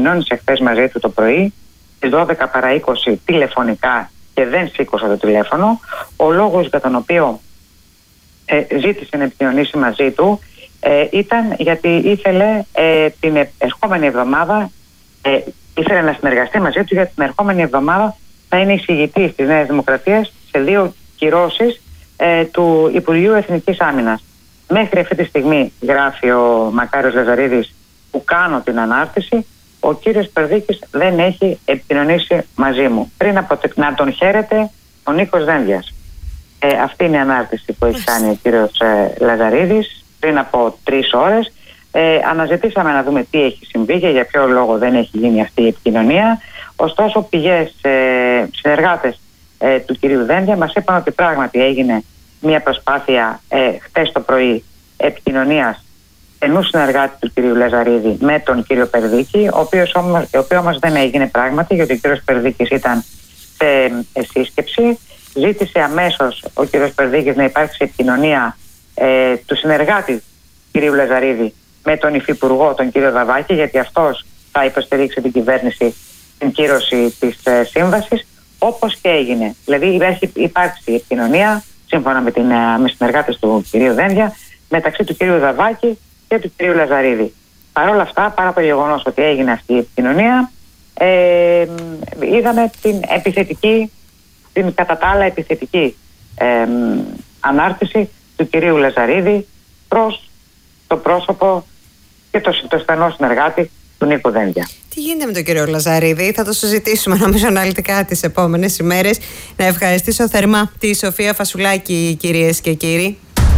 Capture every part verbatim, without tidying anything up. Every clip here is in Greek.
επικοινώνησε χθες μαζί του το πρωί, στις δώδεκα παρά είκοσι τηλεφωνικά και δεν σήκωσα το τηλέφωνο. Ο λόγος για τον οποίο ε, ζήτησε να επικοινωνήσει μαζί του ε, ήταν γιατί ήθελε ε, την ερχόμενη εβδομάδα, ε, ήθελε να συνεργαστεί μαζί του, γιατί την ερχόμενη εβδομάδα θα είναι εισηγητής της Νέας Δημοκρατίας σε δύο κυρώσεις ε, του Υπουργείου Εθνικής Άμυνας. Μέχρι αυτή τη στιγμή, γράφει ο Μακάριος Λαζαρίδης, που κάνω την ανάρτηση, ο κύριος Περδίκης δεν έχει επικοινωνήσει μαζί μου. Πριν από να τον χαίρεται ο Νίκος Δένδιας. Ε, αυτή είναι η ανάρτηση που έχει κάνει ο κύριος ε, Λαζαρίδης πριν από τρεις ώρες. Ε, αναζητήσαμε να δούμε τι έχει συμβεί και για ποιο λόγο δεν έχει γίνει αυτή η επικοινωνία. Ωστόσο, πηγές, ε, συνεργάτες ε, του κυρίου Δένδια μας είπαν ότι πράγματι έγινε μια προσπάθεια ε, χτες το πρωί επικοινωνίας ενός συνεργάτη του κυρίου Λαζαρίδη με τον κύριο Περδίκη, ο οποίος όμως, ο οποίος όμως δεν έγινε πράγματι, γιατί ο κύριος Περδίκης ήταν σε ε, σύσκεψη. Ζήτησε αμέσως ο κύριος Περδίκης να υπάρξει επικοινωνία ε, του συνεργάτη του κυρίου Λαζαρίδη με τον υφυπουργό, τον κύριο Δαβάκη, γιατί αυτός θα υποστηρίξει την κυβέρνηση στην κύρωση της ε, σύμβασης, όπως και έγινε. Δηλαδή έχει υπάρξει επικοινωνία σύμφωνα με, την, με συνεργάτες του κυρίου Δένδια μεταξύ του κυρίου Δαβάκη και του κυρίου Λαζαρίδη. Παρ' όλα αυτά, παρά το γεγονός ότι έγινε αυτή η επικοινωνία, ε, είδαμε την επιθετική, την κατά τα άλλα επιθετική ε, ανάρτηση του κυρίου Λαζαρίδη προς το πρόσωπο και το, το στενό συνεργάτη του Νίκου Δένδια. Τι γίνεται με τον κύριο Λαζαρίδη, θα το συζητήσουμε νομίζω αναλυτικά τις επόμενες ημέρες. Να ευχαριστήσω θερμά τη Σοφία Φασουλάκη, κυρίες και κύριοι.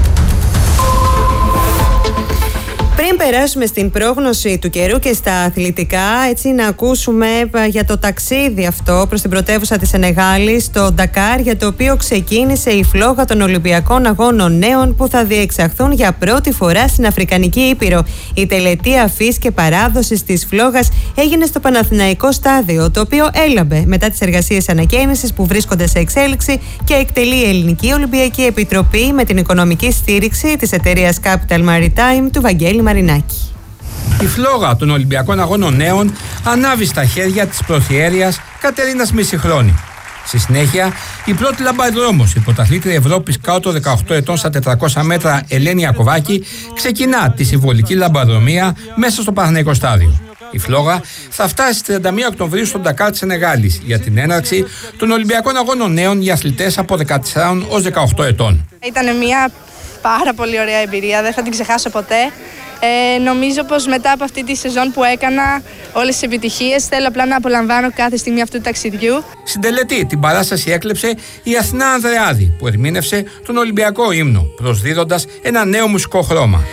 Πριν περάσουμε στην πρόγνωση του καιρού και στα αθλητικά, έτσι να ακούσουμε για το ταξίδι αυτό προς την πρωτεύουσα της Σενεγάλης, το Ντακάρ, για το οποίο ξεκίνησε η φλόγα των Ολυμπιακών Αγώνων Νέων που θα διεξαχθούν για πρώτη φορά στην Αφρικανική Ήπειρο. Η τελετή αφής και παράδοσης της φλόγας έγινε στο Παναθηναϊκό Στάδιο, το οποίο έλαμπε μετά τις εργασίες ανακαίνησης που βρίσκονται σε εξέλιξη και εκτελεί η Ελληνική Ολυμπιακή Επιτροπή με την οικονομική στήριξη της εταιρείας Capital Maritime του Βαγγέλη Μαρινάκη. Η φλόγα των Ολυμπιακών Αγώνων Νέων ανάβει στα χέρια της πρωθιέρειας Κατερίνας Μισηχρόνη. Στη συνέχεια, η πρώτη λαμπαδρόμος, η πρωταθλήτρια Ευρώπης κάτω δεκαοκτώ ετών στα τετρακόσια μέτρα Ελένη Ιακωβάκη, ξεκινά τη συμβολική λαμπαδρομία μέσα στο Παναθηναϊκό Στάδιο. Η φλόγα θα φτάσει στις τριάντα μία Οκτωβρίου στον Ντακάρ της Σενεγάλης για την έναρξη των Ολυμπιακών Αγώνων Νέων για αθλητές από δεκατέσσερα έως δεκαοκτώ ετών. Ήταν μια πάρα πολύ ωραία εμπειρία, δεν θα την ξεχάσω ποτέ. Ε, νομίζω πως μετά από αυτή τη σεζόν που έκανα, όλες τις επιτυχίες, θέλω απλά να απολαμβάνω κάθε στιγμή αυτού του ταξιδιού. Στην τελετή την παράσταση έκλεψε η Αθηνά Ανδρεάδη, που ερμήνευσε τον Ολυμπιακό ύμνο, προσδίδοντας ένα νέο μουσικό χρώμα.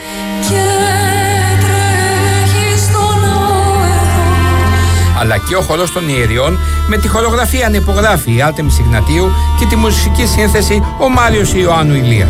Αλλά και ο χορός των ιεριών, με τη χορογραφία να υπογράφει η Άρτεμις Ιγνατίου και τη μουσική σύνθεση ο Μάριος Ιωάννου Ηλία.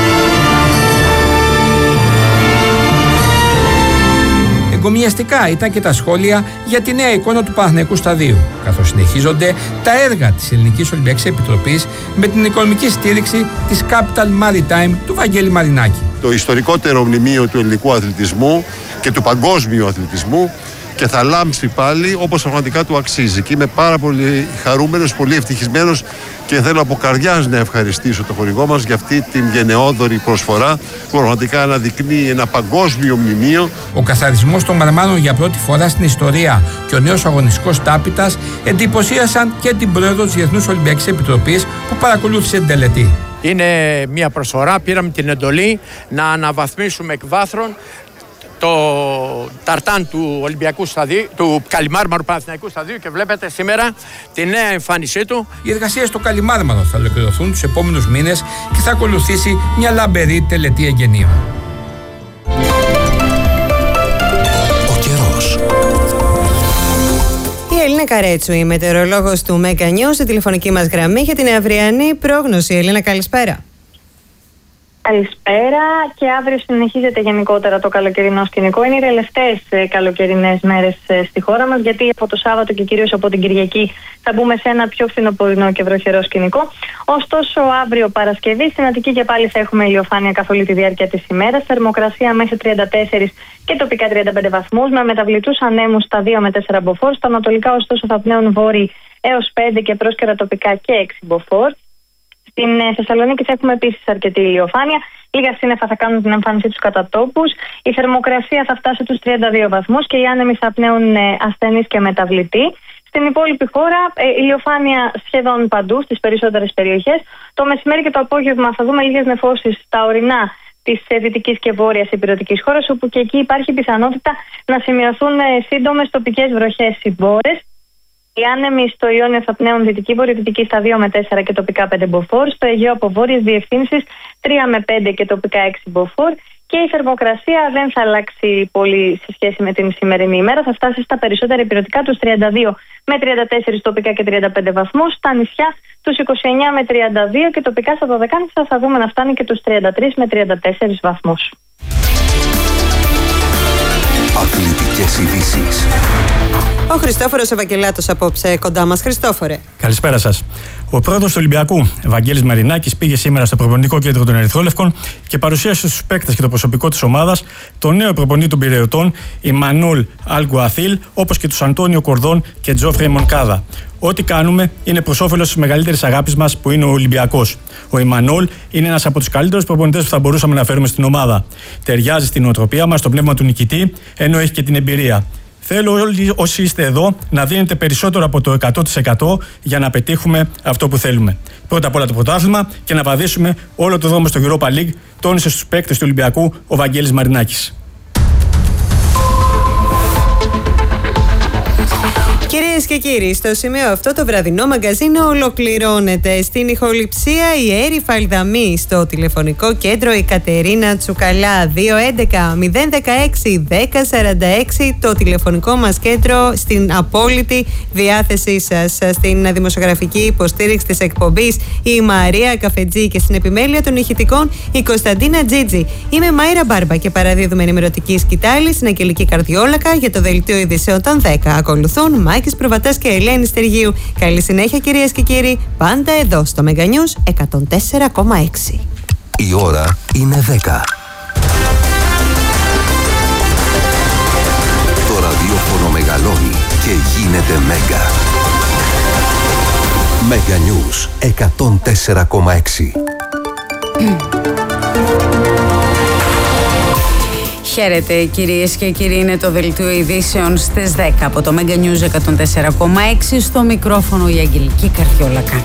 Εγκομιαστικά ήταν και τα σχόλια για τη νέα εικόνα του Παναθηναϊκού Σταδίου, καθώς συνεχίζονται τα έργα της Ελληνικής Ολυμπιακής Επιτροπής με την οικονομική στήριξη της Capital Maritime του Βαγγέλη Μαρινάκη. Το ιστορικότερο μνημείο του ελληνικού αθλητισμού και του παγκόσμιου αθλητισμού, και θα λάμψει πάλι όπως πραγματικά του αξίζει. Και είμαι πάρα πολύ χαρούμενος, πολύ ευτυχισμένος και θέλω από καρδιάς να ευχαριστήσω το χορηγό μας για αυτή την γενναιόδορη προσφορά που πραγματικά αναδεικνύει ένα παγκόσμιο μνημείο. Ο καθαρισμός των μαρμάρων για πρώτη φορά στην ιστορία και ο νέος αγωνιστικός τάπητας εντυπωσίασαν και την πρόεδρο της Διεθνούς Ολυμπιακής Επιτροπής που παρακολούθησε την τελετή. Είναι μια προσφορά, πήραμε την εντολή να αναβαθμίσουμε εκ βάθρων το ταρτάν του Ολυμπιακού Σταδίου, του Καλιμάρμαρου Παναθηναϊκού Σταδίου, και βλέπετε σήμερα τη νέα εμφάνισή του. Οι εργασίες στο Καλιμάρμαρο θα ολοκληρωθούν τους επόμενους μήνες και θα ακολουθήσει μια λαμπερή τελετή εγγενείων. Ο καιρός. Η Ελίνα Καρέτσου, η μετεωρολόγος του Mega News, στη τηλεφωνική μας γραμμή για την αυριανή πρόγνωση. Ελίνα, καλησπέρα. Καλησπέρα, και αύριο συνεχίζεται γενικότερα το καλοκαιρινό σκηνικό. Είναι οι τελευταίες καλοκαιρινές μέρες στη χώρα μας, γιατί από το Σάββατο και κυρίως από την Κυριακή θα μπούμε σε ένα πιο φθινοπορεινό και βροχερό σκηνικό. Ωστόσο, αύριο Παρασκευή στην Αττική και πάλι θα έχουμε ηλιοφάνεια καθ' όλη τη διάρκεια της ημέρας. Θερμοκρασία μέχρι τριάντα τέσσερα και τοπικά τριάντα πέντε βαθμούς, με μεταβλητούς ανέμους στα δύο με τέσσερα μποφόρ. Στα ανατολικά, ωστόσο, θα πνέουν βόρειοι έως πέντε και πρόσκαιρα τοπικά και έξι μποφόρ. Στην Θεσσαλονίκη θα έχουμε επίσης αρκετή ηλιοφάνεια. Λίγα σύννεφα θα κάνουν την εμφάνισή τους κατά τόπους. Η θερμοκρασία θα φτάσει τους τριάντα δύο βαθμούς και οι άνεμοι θα πνέουν ασθενείς και μεταβλητοί. Στην υπόλοιπη χώρα, ε, ηλιοφάνεια σχεδόν παντού, στις περισσότερες περιοχές. Το μεσημέρι και το απόγευμα θα δούμε λίγες νεφώσεις στα ορεινά της δυτικής και βόρειας ηπειρωτικής χώρας, όπου και εκεί υπάρχει πιθανότητα να σημειωθούν ε, σύντομες τοπικές βροχές ή μπόρες. Οι άνεμοι στο Ιόνιο θα πνέουν δυτική-βορειοδυτική στα δύο με τέσσερα και τοπικά πέντε μποφόρ. Στο Αιγαίο από βόρειες διευθύνσεις τρία με πέντε και τοπικά έξι μποφόρ. Και η θερμοκρασία δεν θα αλλάξει πολύ σε σχέση με την σημερινή ημέρα. Θα φτάσει στα περισσότερα ηπειρωτικά τους τριάντα δύο με τριάντα τέσσερα τοπικά και τριάντα πέντε βαθμούς. Στα νησιά τους είκοσι εννέα με τριάντα δύο και τοπικά στα Δωδεκάνησα θα δούμε να φτάνει και τους τριάντα τρία με τριάντα τέσσερα βαθμούς. Αθλητικές ειδήσεις. Ο Χριστόφορος Ευαγγελάτος απόψε κοντά μας. Χριστόφορε. Καλησπέρα σας. Ο πρόεδρος του Ολυμπιακού, Βαγγέλης Μαρινάκης, πήγε σήμερα στο προπονητικό κέντρο των Ερυθρόλευκων και παρουσίασε στους παίκτες και το προσωπικό της ομάδας τον νέο προπονητή των Πειραιωτών, Ιμανόλ Αλγκουαθίλ, όπως και τους Αντώνιο Κορδόν και Τζόφρε Μονκάδα. Ό,τι κάνουμε είναι προς όφελος της μεγαλύτερης αγάπης μας, που είναι ο Ολυμπιακός. Ο Ιμανόλ είναι ένας από τους καλύτερους προπονητές που θα μπορούσαμε να φέρουμε στην ομάδα. Ταιριάζει στην νοοτροπία μας, στο πνεύμα του νικητή, ενώ έχει και την εμπειρία. Θέλω όλοι όσοι είστε εδώ να δίνετε περισσότερο από το εκατό τοις εκατό για να πετύχουμε αυτό που θέλουμε. Πρώτα απ' όλα το πρωτάθλημα και να βαδίσουμε όλο το δρόμο στο Europa League, τόνισε στους παίκτες του Ολυμπιακού ο Βαγγέλης Μαρινάκης. Κυρίες και κύριοι, στο σημείο αυτό το βραδινό μαγκαζίνο ολοκληρώνεται. Στην ηχοληψία η Έρη Φαλδαμή, στο τηλεφωνικό κέντρο η Κατερίνα Τσουκαλά. Δύο έντεκα μηδέν δεκαέξι δέκα σαράντα έξι το τηλεφωνικό μας κέντρο, στην απόλυτη διάθεσή σας. Στην δημοσιογραφική υποστήριξη της εκπομπής η Μαρία Καφετζή και στην επιμέλεια των ηχητικών η Κωνσταντίνα Τζίτζη. Είμαι Μάιρα Μπάρμπα και παραδίδουμε ενημερωτική σκητάλη στην Αγγελική Καρδιόλακα για το δελτίο ειδήσεων των δέκα. Ακολουθούν Μάκης Προβατάς και Ελένη Στεργίου. Καλή συνέχεια, κυρίες και κύριοι, πάντα εδώ στο Mega News εκατόν τέσσερα κόμμα έξι. Η ώρα είναι δέκα. Το ραδιόφωνο μεγαλώνει και γίνεται Mega. Mega News εκατόν τέσσερα κόμμα έξι. Χαίρετε κυρίες και κύριοι, είναι το δελτίο ειδήσεων στις δέκα από το Mega News εκατόν τέσσερα κόμμα έξι, στο μικρόφωνο η Αγγελική Καρδιόλακα.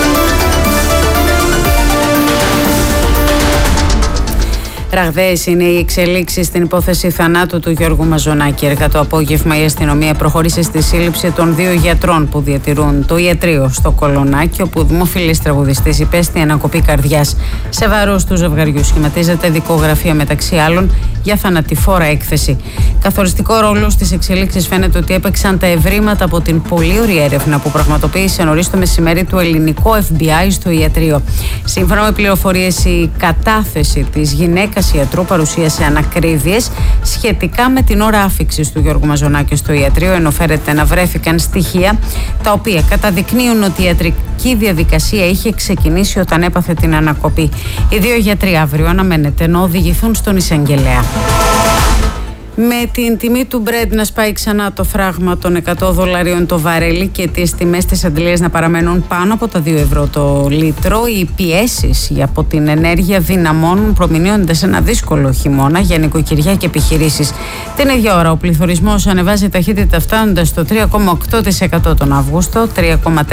Ραγδαίες είναι οι εξελίξεις στην υπόθεση θανάτου του Γιώργου Μαζονάκη. Έργα το απόγευμα η αστυνομία προχώρησε στη σύλληψη των δύο γιατρών που διατηρούν το ιατρείο στο Κολονάκι, όπου ο δημοφιλής τραγουδιστής υπέστη ανακοπή καρδιάς. Σε βάρος του ζευγαριού σχηματίζεται δικογραφία, μεταξύ άλλων, για θανατηφόρα έκθεση. Καθοριστικό ρόλο στις εξελίξεις φαίνεται ότι έπαιξαν τα ευρήματα από την πολύωρη έρευνα που πραγματοποίησε νωρίς το μεσημέρι του ελληνικό εφ μπι άι στο ιατρείο. Σύμφωνα με πληροφορίες, η κατάθεση της γυναίκας ιατρού παρουσίασε ανακρίβειες σχετικά με την ώρα άφιξης του Γιώργου Μαζονάκη στο ιατρείο, ενώ φέρεται να βρέθηκαν στοιχεία τα οποία καταδεικνύουν ότι η ιατρική διαδικασία είχε ξεκινήσει όταν έπαθε την ανακοπή. Οι δύο γιατροί αύριο αναμένεται να οδηγηθούν στον εισαγγελέα. Με την τιμή του Brent να σπάει ξανά το φράγμα των εκατό δολαρίων το βαρέλι και τις τιμές της αντιλίας να παραμένουν πάνω από τα δύο ευρώ το λίτρο, οι πιέσεις από την ενέργεια δυναμώνουν, προμηνύοντας ένα δύσκολο χειμώνα για νοικοκυριά και επιχειρήσεις. Την ίδια ώρα ο πληθωρισμός ανεβάζει ταχύτητα, φτάνοντας στο τρία κόμμα οκτώ τοις εκατό τον Αύγουστο, τρία κόμμα